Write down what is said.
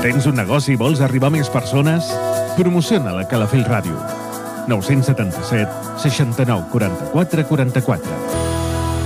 Tens un negoci i vols arribar a més persones? Promociona la Calafell Ràdio. 977 69 44 44.